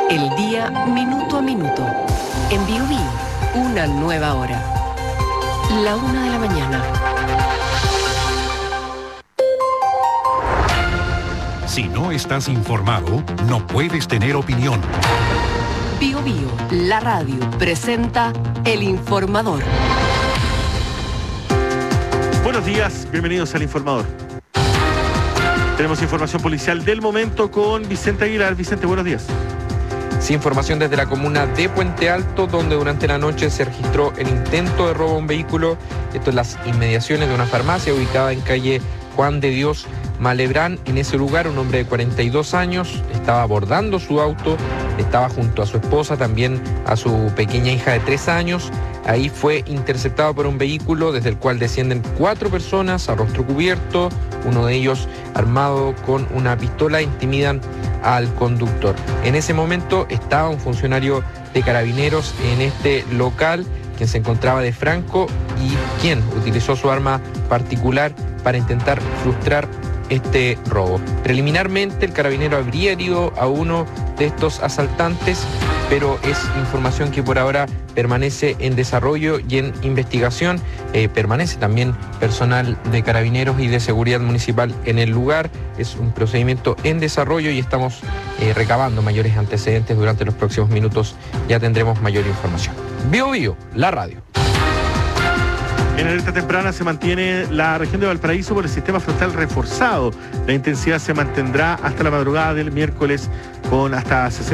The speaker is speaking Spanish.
El día minuto a minuto. En Biobío, una nueva hora. La 1 de la mañana. Si no estás informado, no puedes tener opinión. Biobío, la radio, presenta El Informador. Buenos días, bienvenidos al Informador. Tenemos información policial del momento con Vicente Aguilar. Vicente, buenos días. Sí, información desde la comuna de Puente Alto, donde durante la noche se registró el intento de robo a un vehículo. Esto en las inmediaciones de una farmacia ubicada en calle Juan de Dios Malebrán. En ese lugar, un hombre de 42 años estaba abordando su auto, estaba junto a su esposa, también a su pequeña hija de 3 años. Ahí fue interceptado por un vehículo desde el cual descienden 4 personas a rostro cubierto, uno de ellos armado con una pistola, intimidan al conductor. En ese momento estaba un funcionario de Carabineros en este local, quien se encontraba de franco y quien utilizó su arma particular para intentar frustrar este robo. Preliminarmente, el carabinero habría herido a uno de estos asaltantes, pero es información que por ahora permanece en desarrollo y en investigación. Permanece también personal de Carabineros y de Seguridad Municipal en el lugar. Es un procedimiento en desarrollo y estamos recabando mayores antecedentes. Durante los próximos minutos ya tendremos mayor información. Biobío, la radio. En alerta temprana se mantiene la región de Valparaíso por el sistema frontal reforzado. La intensidad se mantendrá hasta la madrugada del miércoles con hasta 60